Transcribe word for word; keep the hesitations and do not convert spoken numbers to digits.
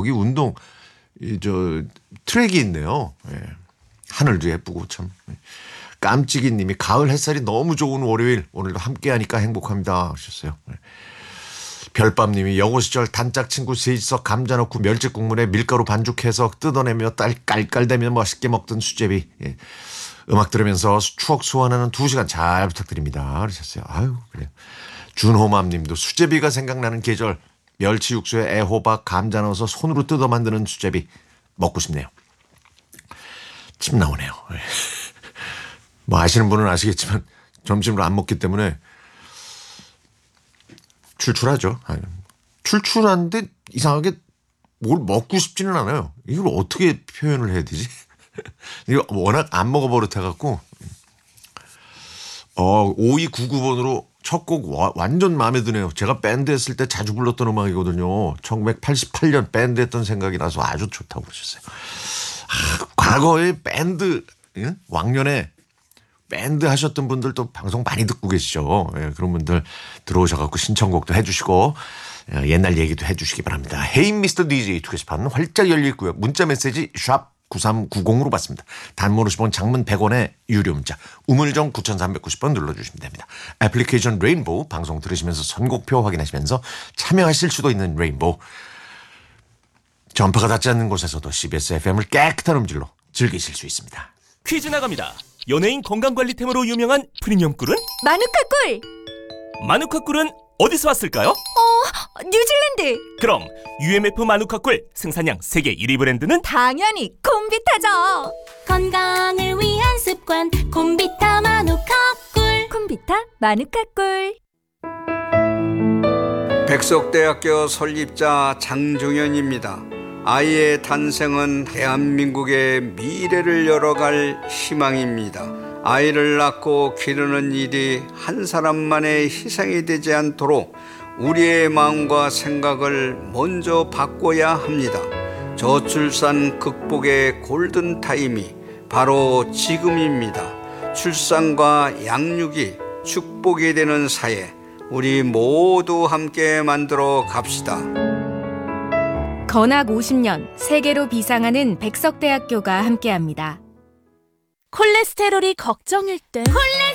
거기 운동 이 저 트랙이 있네요. 예. 하늘도 예쁘고 참. 깜찍이 님이 가을 햇살이 너무 좋은 월요일 오늘도 함께하니까 행복합니다 하셨어요. 예. 별밤 님이 여고 시절 단짝 친구 셋이서 감자 넣고 멸치 국물에 밀가루 반죽해서 뜯어내며 딸 깔깔대며 맛있게 먹던 수제비. 예. 음악 들으면서 추억 소환하는 두 시간 잘 부탁드립니다 그러셨어요. 아유 그래요. 준호맘 님도 수제비가 생각나는 계절 멸치 육수에 애호박 감자 넣어서 손으로 뜯어 만드는 수제비 먹고 싶네요. 침 나오네요. 예. 뭐 아시는 분은 아시겠지만 점심을 안 먹기 때문에 출출하죠. 출출한데 이상하게 뭘 먹고 싶지는 않아요. 이걸 어떻게 표현을 해야 되지? 이거 워낙 안 먹어버릇해갖고 어, 오이구구 번으로 첫 곡 완전 마음에 드네요. 제가 밴드 했을 때 자주 불렀던 음악이거든요. 천구백팔십팔 년 밴드 했던 생각이 나서 아주 좋다고 그러셨어요. 아, 과거에 밴드 예? 왕년에 밴드 하셨던 분들도 방송 많이 듣고 계시죠. 예, 그런 분들 들어오셔갖고 신청곡도 해주시고 예, 옛날 얘기도 해주시기 바랍니다. 헤이 미스터 디제이 투 게시판은 활짝 열려있고요. 문자 메시지 샵 구삼구공으로 받습니다. 단문 오십 원 장문 백 원의 유료 문자 우물정 구삼구공 번 눌러주시면 됩니다. 애플리케이션 레인보우 방송 들으시면서 선곡표 확인하시면서 참여하실 수도 있는 레인보우 전파가 닿지 않는 곳에서도 씨비에스 에프엠을 깨끗한 음질로 즐기실 수 있습니다. 퀴즈 나갑니다. 연예인 건강관리템으로 유명한 프리미엄 꿀은? 마누카 꿀! 마누카 꿀은 어디서 왔을까요? 어, 뉴질랜드! 그럼 유엠에프 마누카 꿀 생산량 세계 일 위 브랜드는? 당연히 콤비타죠! 건강을 위한 습관 콤비타 마누카 꿀. 콤비타 마누카 꿀. 백석대학교 설립자 장종현입니다. 아이의 탄생은 대한민국의 미래를 열어갈 희망입니다. 아이를 낳고 기르는 일이 한 사람만의 희생이 되지 않도록 우리의 마음과 생각을 먼저 바꿔야 합니다. 저출산 극복의 골든타임이 바로 지금입니다. 출산과 양육이 축복이 되는 사회, 우리 모두 함께 만들어 갑시다. 건학 오십 년 세계로 비상하는 백석대학교가 함께합니다. 콜레스테롤이 걱정일 때 콜레스테롤